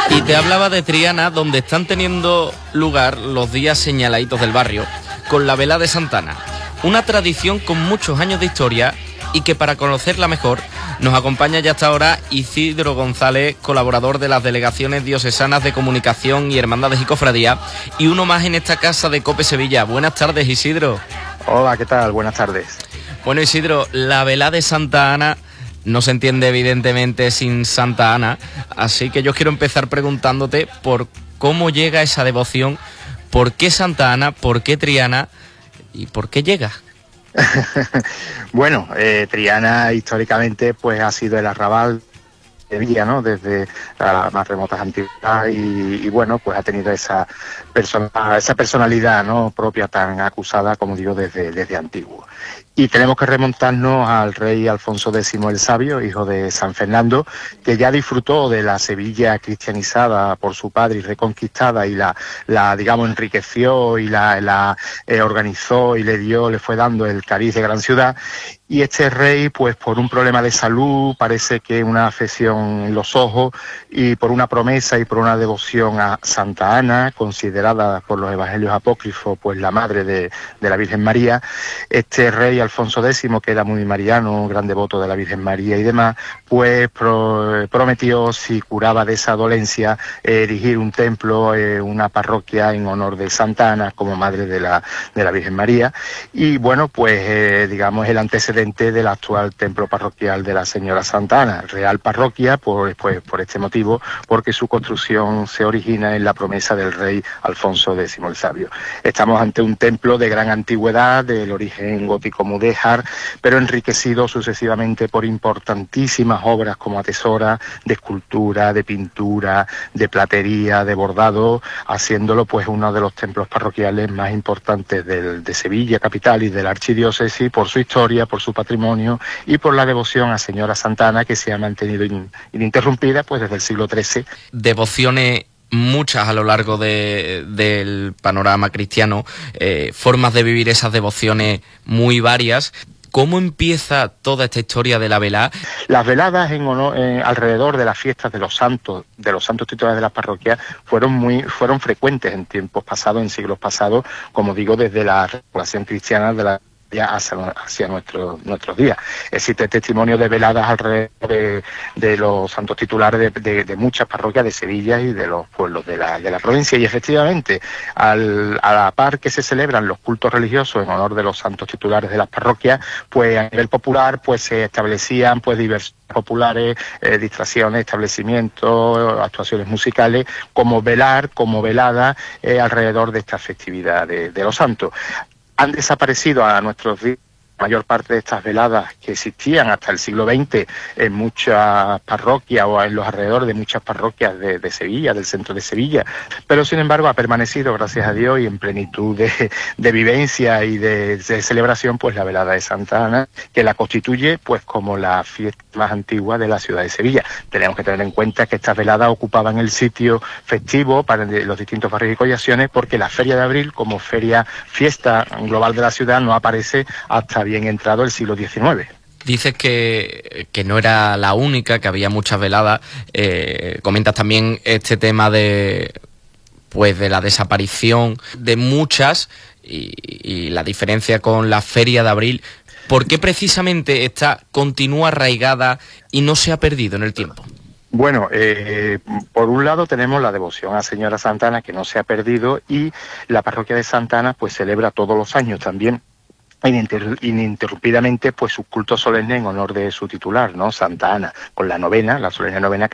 Y te hablaba de Triana, donde están teniendo lugar los días señaladitos del barrio, con la vela de Santa Ana. Una tradición con muchos años de historia y que, para conocerla mejor, nos acompaña ya hasta ahora Isidro González, colaborador de las delegaciones diocesanas de comunicación y hermandades y cofradías, y uno más en esta casa de COPE Sevilla. Buenas tardes, Isidro. Hola, ¿qué tal? Buenas tardes. Bueno, Isidro, la vela de Santa Ana no se entiende evidentemente sin Santa Ana, así que yo quiero empezar preguntándote por cómo llega esa devoción, por qué Santa Ana, por qué Triana y por qué llega. Bueno, Triana históricamente pues ha sido el arrabal de Sevilla, ¿no? Desde las más remotas antigüedades y bueno, pues ha tenido esa personalidad, ¿no? Propia, tan acusada, como digo, desde antiguo. Y tenemos que remontarnos al rey Alfonso X el Sabio, hijo de San Fernando, que ya disfrutó de la Sevilla cristianizada por su padre y reconquistada, y la digamos, enriqueció y la organizó y le fue dando el cariz de gran ciudad. Y este rey, pues por un problema de salud, parece que una afección en los ojos, y por una promesa y por una devoción a Santa Ana, considerada por los evangelios apócrifos pues la madre de la Virgen María, este rey Alfonso X, que era muy mariano, un gran devoto de la Virgen María y demás, pues prometió, si curaba de esa dolencia, erigir un templo, una parroquia en honor de Santa Ana como madre de la Virgen María. Y bueno, pues digamos, el antecedente del actual templo parroquial de la Señora Santa Ana, Real Parroquia, por este motivo, porque su construcción se origina en la promesa del rey Alfonso X el Sabio. Estamos ante un templo de gran antigüedad, del origen gótico mudéjar, pero enriquecido sucesivamente por importantísimas obras como atesoras de escultura, de pintura, de platería, de bordado, haciéndolo pues uno de los templos parroquiales más importantes de Sevilla capital y de la archidiócesis, por su historia, por su patrimonio y por la devoción a Señora Santa Ana, que se ha mantenido ininterrumpida pues desde el siglo XIII. Devociones muchas a lo largo del panorama cristiano, formas de vivir esas devociones muy varias. ¿Cómo empieza toda esta historia de la velada? Las veladas alrededor de las fiestas de los santos titulares de las parroquias fueron frecuentes en tiempos pasados, en siglos pasados, como digo, desde la regulación cristiana de la hacia nuestros días. Existe testimonio de veladas alrededor de los santos titulares de muchas parroquias de Sevilla y de los pueblos de la provincia, y efectivamente a la par que se celebran los cultos religiosos en honor de los santos titulares de las parroquias, pues a nivel popular pues se establecían pues diversos populares, distracciones, establecimientos, actuaciones musicales, como velada alrededor de esta festividad de los santos. Han desaparecido a nuestros días la mayor parte de estas veladas que existían hasta el siglo XX en muchas parroquias o en los alrededores de muchas parroquias de Sevilla, del centro de Sevilla, pero sin embargo ha permanecido, gracias a Dios, y en plenitud de vivencia y de celebración, pues la velada de Santa Ana, que la constituye pues como la fiesta más antigua de la ciudad de Sevilla. Tenemos que tener en cuenta que estas veladas ocupaban el sitio festivo para los distintos barrios y collaciones, porque la Feria de Abril, como fiesta global de la ciudad, no aparece hasta bien entrado el siglo XIX. Dices que no era la única, que había muchas veladas. Comentas también este tema de la desaparición de muchas y la diferencia con la Feria de Abril. ¿Por qué precisamente esta continúa arraigada y no se ha perdido en el tiempo? Bueno, por un lado tenemos la devoción a Señora Santa Ana, que no se ha perdido, y la parroquia de Santa Ana pues celebra todos los años también ininterrumpidamente pues sus cultos solemnes en honor de su titular, ¿no? Santa Ana, con la solemne novena